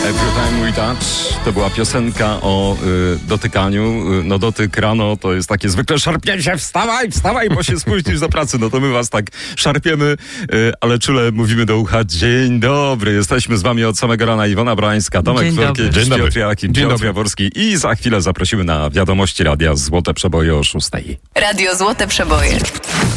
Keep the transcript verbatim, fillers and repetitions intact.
Every Time We Touch to była piosenka o y, dotykaniu. Y, no dotyk rano to jest takie zwykle szarpnięcie. Wstawaj, wstawaj, bo się spóźnisz do pracy. No to my was tak szarpiemy, y, ale czule mówimy do ucha. Dzień dobry, jesteśmy z wami od samego rana. Iwona Brańska, Tomek Florkiewicz, Piotr Jakim, Piotr Jaworski i za chwilę zaprosimy na wiadomości Radia Złote Przeboje o szóstej. Radio Złote Przeboje.